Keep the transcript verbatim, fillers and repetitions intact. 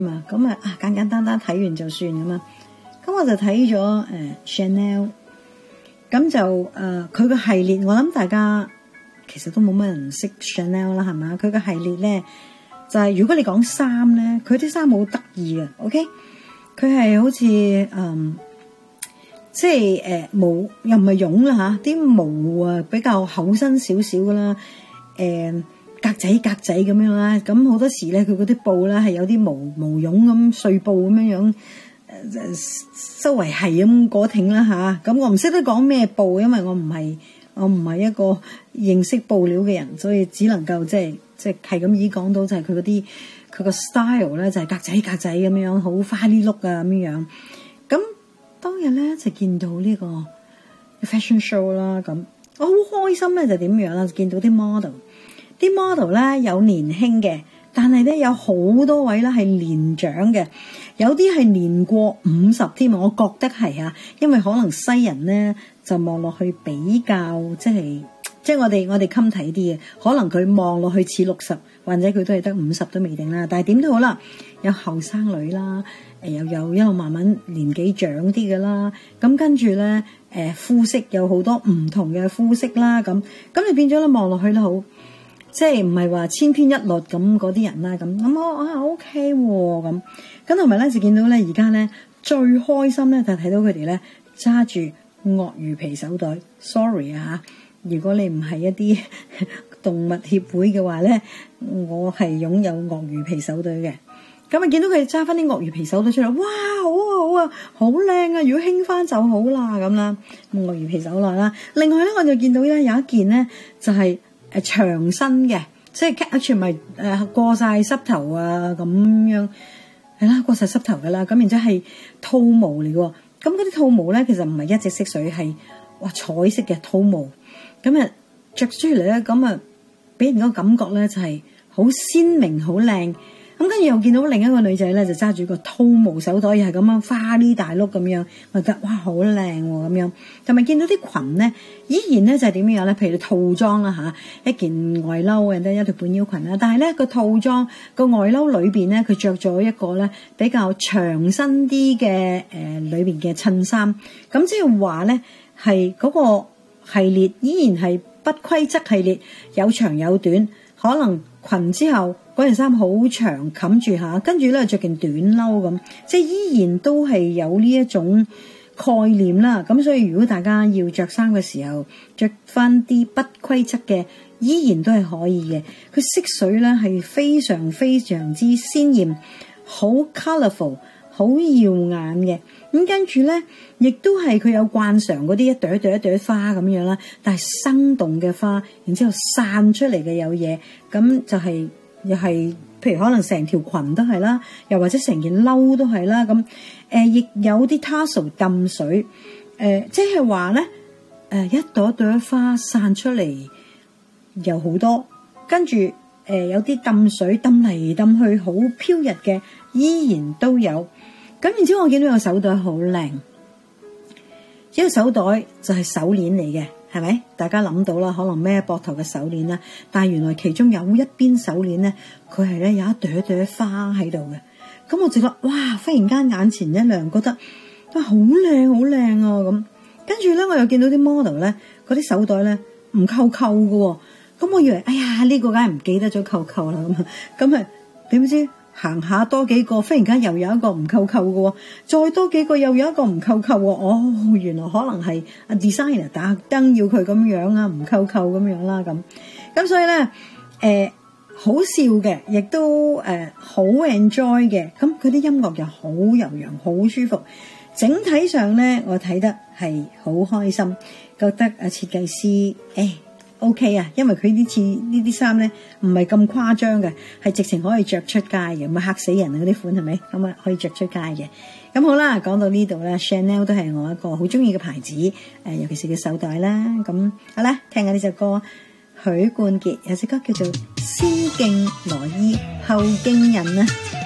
嘛，咁啊啊簡簡單單睇完就算咁嘛。咁我就睇咗誒 Chanel， 咁就誒佢個系列，我諗大家其實都冇乜人識 Chanel 啦，係嘛？佢個系列咧就係、是、如果你講衫咧，佢啲衫好得意嘅 ，OK？ 佢係好似嗯，即係誒毛又唔係絨啦吓，啲毛啊比較厚身少少噶啦，誒、呃。格仔格仔咁樣啦，咁好多時咧，佢嗰啲布咧係有啲毛毛絨咁碎布咁樣樣，誒周圍係咁裹挺啦吓。咁我唔識得講咩布，因為我唔係我唔係一個認識布料嘅人，所以只能夠即係即係係咁意講到就係佢嗰啲佢個 style 咧就係格仔格仔咁樣，好花哩碌啊咁樣。咁當日咧就見到呢個 fashion show 啦，咁我好開心咧就點樣啦，就見到啲 model。啲 model 咧有年輕嘅，但係咧有好多位咧係年長嘅，有啲係年過五十添啊！我覺得係啊，因為可能西人咧就望落去比較即係即係我哋我哋襟睇啲嘅，可能佢望落去似六十，或者佢都係得五十都未定啦。但係點都好啦，有後生女啦，誒又有一路慢慢年紀長啲嘅啦，咁跟住咧誒膚色有好多唔同嘅膚色啦，咁咁你變咗咧望落去都好。即係唔係話千篇一律咁嗰啲人啦，咁咁我啊 OK 喎，咁咁同埋咧就見到咧而家咧最開心咧就睇到佢哋咧揸住鱷魚皮手袋。Sorry 啊，如果你唔係一啲動物協會嘅話咧，我係擁有鱷魚皮手袋嘅。咁啊見到佢哋揸翻啲鱷魚皮手袋出嚟，哇好啊好啊好靚啊！如果興翻就好啦咁啦，鱷魚皮手袋啦。另外咧我就見到咧有一件咧就係、是。誒長身嘅，即係全咪誒過晒濕頭啊咁樣，係啦過晒濕頭噶啦，咁然之後係兔毛嚟嘅，咁嗰啲兔毛咧其實唔係一隻色水，係哇彩色嘅兔毛，咁啊着出嚟咧，咁啊俾人個感覺咧就係好鮮明好靚。咁跟住又見到另一個女仔咧，就揸住個兔毛手袋，又係咁樣花呢大碌咁樣，我覺得哇好靚喎咁樣。同埋見到啲裙咧，依然咧就係點樣咧？譬如套裝啦嚇，一件外褸，然之後一條半腰裙啦。但係咧個套裝個外褸裏邊咧，佢着咗一個咧比較長身啲嘅誒裏邊嘅襯衫。咁即係話咧係嗰個系列依然係不規則系列，有長有短，可能裙之後。嗰件衫好長冚住下，跟住咧着件短褸咁，即係依然都係有呢一種概念啦。咁所以如果大家要着衫嘅時候，着翻啲不規則嘅，依然都係可以嘅。佢色水咧係非常非常之鮮豔，好 colourful， 好耀眼嘅。咁跟住咧，亦都係佢有慣常嗰啲一朵一朵一朵花咁樣啦，但係生動嘅花，然之後散出嚟嘅有嘢，咁就係、是。又係，譬如可能成條裙都係啦，又或者成件褸都係啦，咁誒亦有啲 tassel 揼水，誒即係話咧，誒一朵朵花散出嚟又好多，跟住誒、呃、有啲揼水揼嚟揼去好飄逸嘅，依然都有。咁然之後我見到個手袋好靚，呢個手袋就係手鏈嚟嘅。係咪？大家諗到啦，可能孭膊頭嘅手鏈啦，但係原來其中有一邊手鏈咧，佢係咧有一朵朵花喺度嘅。咁我就覺得哇，忽然間眼前一亮，覺得哇好靚好靚啊咁。跟住咧，我又見到啲 model 咧，嗰啲手袋咧唔扣扣嘅，咁我以為哎呀呢、這個梗係唔記得咗扣扣啦咁，咁啊點知？行下多幾個，忽然間又有一個唔扣扣嘅，再多幾個又有一個唔扣扣。哦，原來可能係啊 designer 特登要佢咁樣啊，唔扣扣咁樣啦咁。咁所以咧，誒、呃、好笑嘅，亦都誒好 enjoy 嘅。咁佢啲音樂又好悠揚，好舒服。整體上咧，我睇得係好開心，覺得啊設計師誒。哎O.K. 啊，因為佢呢次呢啲衫咧唔係咁誇張嘅，係直情可以着出街嘅，唔係嚇死人啊嗰啲款係咪？咁啊可以着出街嘅。咁好啦，講到呢度咧 ，Chanel 都係我一個好中意嘅牌子，誒、呃，尤其是嘅手袋啦。咁好啦，聽下呢首歌，許冠傑有首歌叫做《先敬羅衣後敬人》啊。